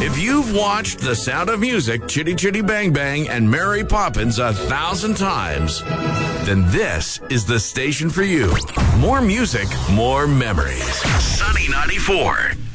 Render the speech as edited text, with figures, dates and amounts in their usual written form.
If you've watched The Sound of Music, Chitty Chitty Bang Bang, and Mary Poppins 1,000 times, then this is the station for you. More music, more memories. Sunny 94.